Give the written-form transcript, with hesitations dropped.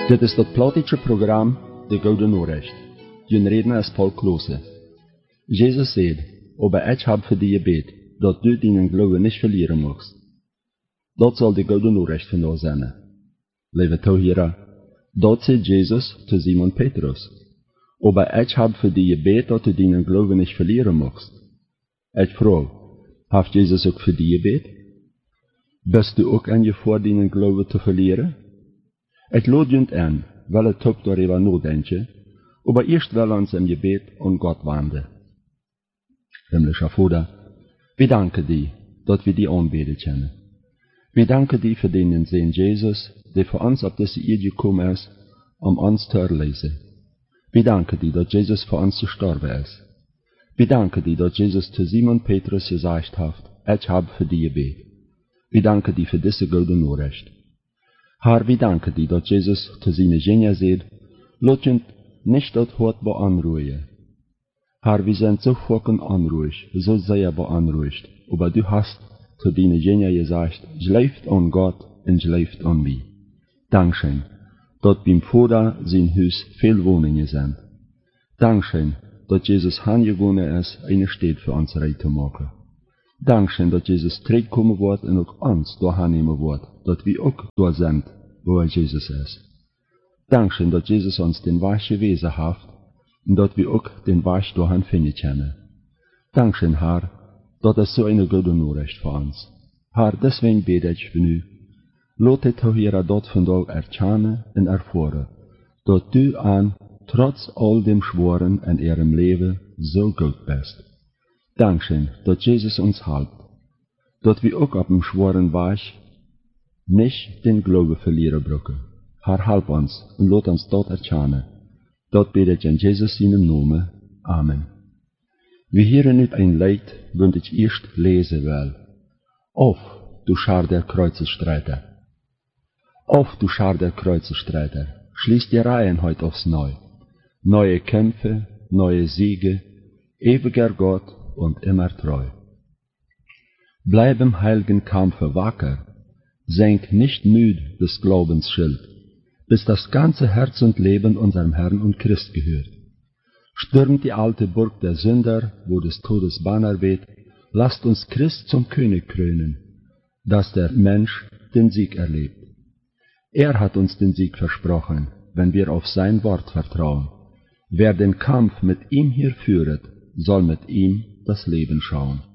Dit is dat plaatje programma De Gouden Noorrecht. Je reden is Paul Klose. Jezus zei, ob ik heb voor die gebed, dat du die geloof niet verlieren mocht. Dat zal de Gouden Noorrecht vandaag zijn. Lieve toeheren, dat zei Jezus te Simon Petrus. Ob ik heb voor die gebed dat du die geloof niet verlieren mocht. Ik vraag, heeft Jezus ook voor die gebed? Bist du ook aan je voor die geloof te verlieren? Ik lood je aan, wel het ook daarover nadenken, aber eerst wel ons in gebed aan God wenden. Himmlischer Vater, we danken die, dat we die aanbeden kunnen. We danken die voor den Zoon Jezus, die voor ons op deze aarde gekomen is, om ons te erlezen. We danken die, dat Jezus voor ons gestorven is. We danken die, dat Jezus te Simon Petrus gezegd heeft, ik heb voor die gebed. We danken die voor deze Gouden Noorrecht. Haar, we danken die, dat Jezus te zijn genia zegt, laat je niet dat hart beanroeien. Haar, we zijn zo fucking onruhig, zo zeer beanruhigt, aber du hast zu deine genia gezegd, gelooft aan God en gelooft aan mij. Dankschön, dat beim Vater zijn huis veel woningen zijn. Dankschön, dat Jezus aangewonnen is een stad voor ons rij te maken. Dankschön, dat Jezus terugkomen wordt en ook ons doornemen wordt, dat we ook door zijn waar Jezus is. Dankschön, dat Jezus ons den weg gewezen heeft en dat we ook den weg door hen vinden kunnen. Dankschön, Herr, dat is zo een Gouden Noorrecht voor ons. Herr, deswegen bid ik voor u. Laat het Heer dat vandaag erkennen en ervaren, dat u aan, trots al dem Schworen en ihrem leven, zo goed bist. Dankschön, dat Jezus ons helpt, dat we ook op dem schworen weg niet den Glaube verlieren brokken. Herr, help ons en laat ons dat erkennen. Dat bid ik in Jezus zijn naam. Amen. We hören nu een lied, dat ik eerst lezen wil. Auf, du Schar der Kreuzestreiter. Auf, du Schar der Kreuzestreiter, schließ die Reihen heute aufs Neu. Neue Kämpfe, neue Siege, ewiger Gott und immer treu. Bleib im heiligen Kampfe wacker, senk nicht müd des Glaubens Schild, bis das ganze Herz und Leben unserem Herrn und Christ gehört. Stürmt die alte Burg der Sünder, wo des Todes Banner weht, lasst uns Christ zum König krönen, dass der Mensch den Sieg erlebt. Er hat uns den Sieg versprochen, wenn wir auf sein Wort vertrauen. Wer den Kampf mit ihm hier führet, soll mit ihm das Leben schauen.